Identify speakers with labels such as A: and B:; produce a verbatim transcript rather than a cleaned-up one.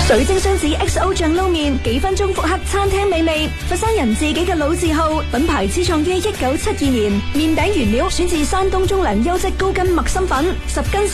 A: 水晶雙子 X O 醬撈麵，幾分鐘復刻餐廳美味。佛山人自己嘅老字號，品牌始創於一九七二年，麵餅原料選自山東中糧優質高筋麥心粉，十斤